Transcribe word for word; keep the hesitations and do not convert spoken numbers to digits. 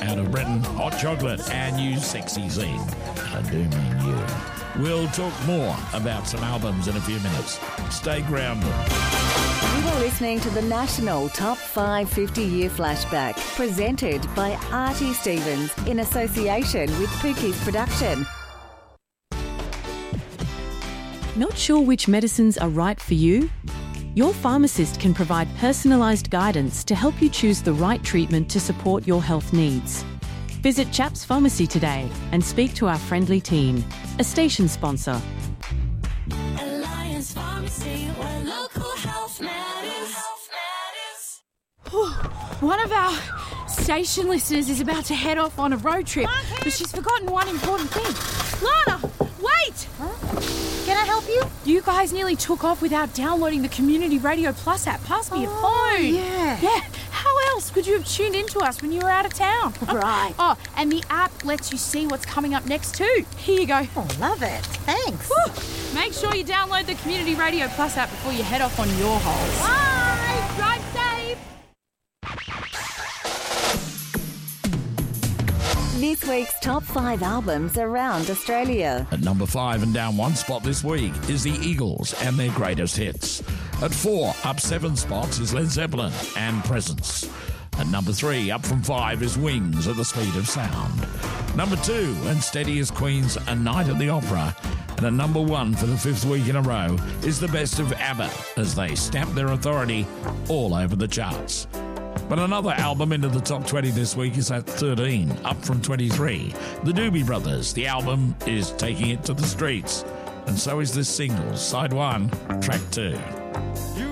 out of Britain, Hot Chocolate, and You Sexy Zing. I do mean you. We'll talk more about some albums in a few minutes. Stay grounded. You are listening to the National Top five fifty-Year Flashback, presented by Artie Stevens in association with Pookie's Production. Not sure which medicines are right for you? Your pharmacist can provide personalised guidance to help you choose the right treatment to support your health needs. Visit Chaps Pharmacy today and speak to our friendly team. A station sponsor. Alliance Pharmacy, where local health matters. Health matters. One of our station listeners is about to head off on a road trip, but she's forgotten one important thing. Lana, wait! Huh? Can I help you? You guys nearly took off without downloading the Community Radio Plus app. Pass me oh, your phone. Yeah. Yeah. How else could you have tuned into us when you were out of town? Right. Oh, and the app lets you see what's coming up next too. Here you go. Oh, love it. Thanks. Woo. Make sure you download the Community Radio Plus app before you head off on your holes. Bye. Drive safe. This week's top five albums around Australia. At number five and down one spot this week is the Eagles and their greatest hits. At four, up seven spots is Led Zeppelin and Presence. At number three, up from five is Wings at the Speed of Sound. Number two, and steady as Queen's A Night at the Opera. And at number one for the fifth week in a row is the best of ABBA as they stamp their authority all over the charts. But another album into the top twenty this week is at thirteen, up from twenty-three. The Doobie Brothers. The album is taking it to the streets. And so is this single, side one, track two.